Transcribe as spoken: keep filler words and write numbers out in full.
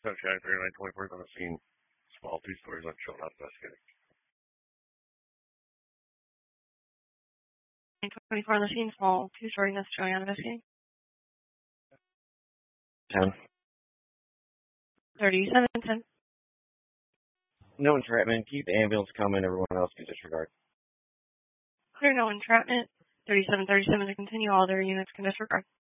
Sunshine thirty-nine twenty-four on the scene. Small two stories on show, not investigating. twenty-four on the scene, small two story, that's showing on investigating. ten. thirty-seven ten. No entrapment. Keep the ambulance coming. Everyone else can disregard. Clear, no entrapment. thirty-seven thirty-seven to continue. All their units can disregard.